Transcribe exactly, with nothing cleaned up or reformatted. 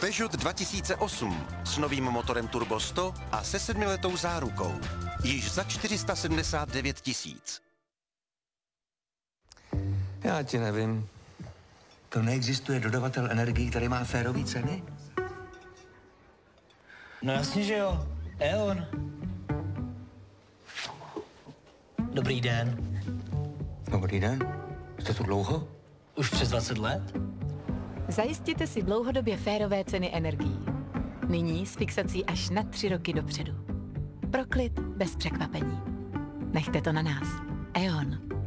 Peugeot dva tisíce osm s novým motorem Turbo sto a se sedmiletou zárukou. Již za čtyři sta sedmdesát devět tisíc. Já ti nevím. To neexistuje dodavatel energií, který má férový ceny? No jasně, že jo. E.ON. Dobrý den. Dobrý den. Jste tu dlouho? Už přes dvacet let? Zajistěte si dlouhodobě férové ceny energií. Nyní s fixací až na tři roky dopředu. Pro klid bez překvapení. Nechte to na nás. E.ON.